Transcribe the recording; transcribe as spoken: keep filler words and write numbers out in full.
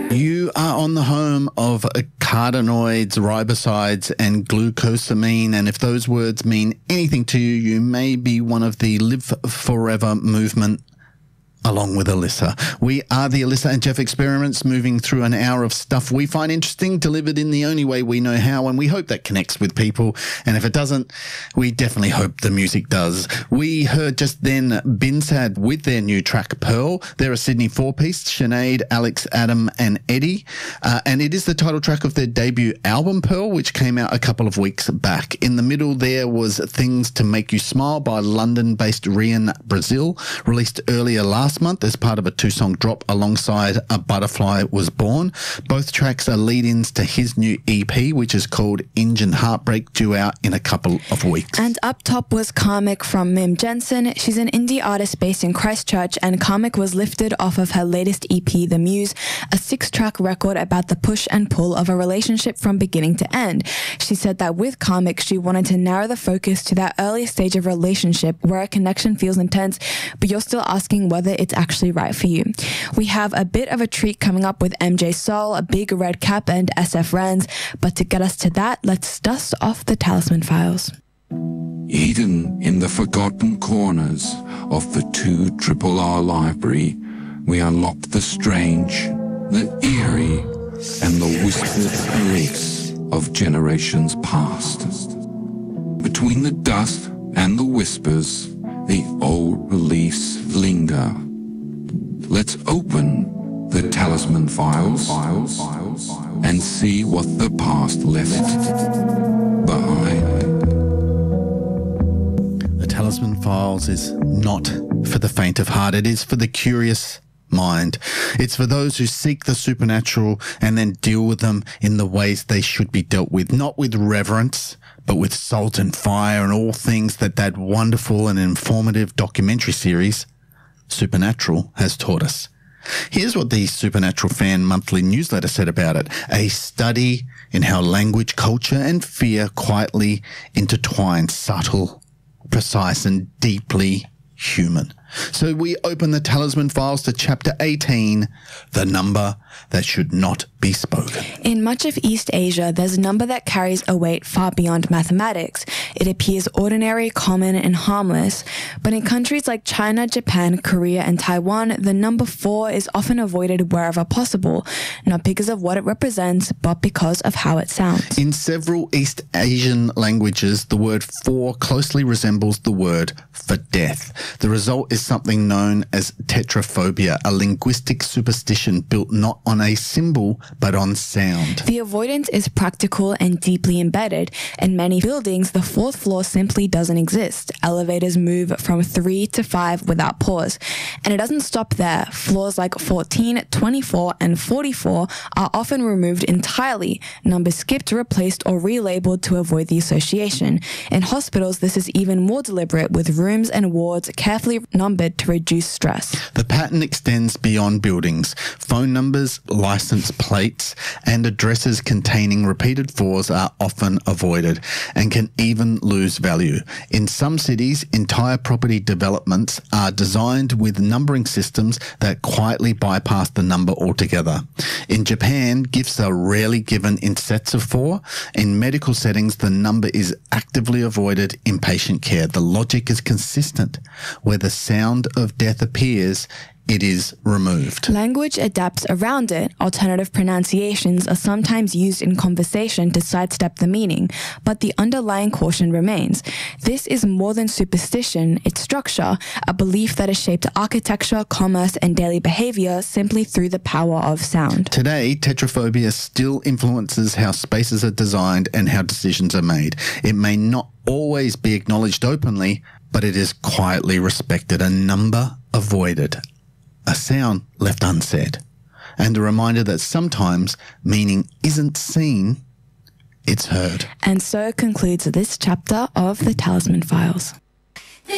You are on the home of carotenoids, ribosides, and glucosamine, and if those words mean anything to you, you may be one of the Live Forever movement along with Alyssa. We are the Alyssa and Jeff experiments, moving through an hour of stuff we find interesting, delivered in the only way we know how, and we hope that connects with people. And if it doesn't, we definitely hope the music does. We heard just then Binsad with their new track, Pearl. They're a Sydney four-piece, Sinead, Alex, Adam, and Eddie. Uh, and it is the title track of their debut album, Pearl, which came out a couple of weeks back. In the middle there was Things to Make You Smile by London-based Rian Brazil, released earlier last month as part of a two-song drop alongside A Butterfly Was Born. Both tracks are lead-ins to his new E P, which is called Engine Heartbreak, due out in a couple of weeks. And up top was Karmic from Mim Jensen. She's an indie artist based in Christchurch, and Karmic was lifted off of her latest E P, The Muse, a six-track record about the push and pull of a relationship from beginning to end. She said that with Karmic, she wanted to narrow the focus to that early stage of relationship where a connection feels intense, but you're still asking whether it's actually right for you. We have a bit of a treat coming up with M J Soul, a Big Red Cap, and S F Rens, but to get us to that, let's dust off the Talisman Files. Hidden in the forgotten corners of the two Triple R library, we unlocked the strange, the eerie, and the whispered beliefs of generations past. Between the dust and the whispers, the old beliefs linger. Let's open the Talisman Files and see what the past left behind. The Talisman Files is not for the faint of heart. It is for the curious mind. It's for those who seek the supernatural and then deal with them in the ways they should be dealt with, not with reverence, but with salt and fire and all things that that wonderful and informative documentary series, Supernatural, has taught us. Here's what the Supernatural Fan Monthly newsletter said about it. A study in how language, culture, and fear quietly intertwine, subtle, precise, and deeply human. So we open the Talisman Files to chapter eighteen, the number that should not be spoken. In much of East Asia, there's a number that carries a weight far beyond mathematics. It appears ordinary, common, and harmless. But in countries like China, Japan, Korea, and Taiwan, the number four is often avoided wherever possible, not because of what it represents, but because of how it sounds. In several East Asian languages, the word four closely resembles the word for death. The result is something known as tetraphobia, a linguistic superstition built not on a symbol, but on sound. The avoidance is practical and deeply embedded. In many buildings, the fourth floor simply doesn't exist. Elevators move from three to five without pause. And it doesn't stop there. Floors like fourteen, twenty-four, and forty-four are often removed entirely, numbers skipped, replaced, or relabeled to avoid the association. In hospitals, this is even more deliberate, with rooms and wards carefully numbered to reduce stress. The pattern extends beyond buildings. Phone numbers, license plates, and addresses containing repeated fours are often avoided and can even lose value. In some cities, entire property developments are designed with numbering systems that quietly bypass the number altogether. In Japan, gifts are rarely given in sets of four. In medical settings, the number is actively avoided in patient care. The logic is consistent. Where the sound of death appears, it is removed. Language adapts around it. Alternative pronunciations are sometimes used in conversation to sidestep the meaning, but the underlying caution remains. This is more than superstition, it's structure, a belief that has shaped architecture, commerce, and daily behavior simply through the power of sound. Today, tetraphobia still influences how spaces are designed and how decisions are made. It may not always be acknowledged openly, but it is quietly respected. A number avoided. A sound left unsaid, and a reminder that sometimes meaning isn't seen, it's heard. And so concludes this chapter of the Talisman Files.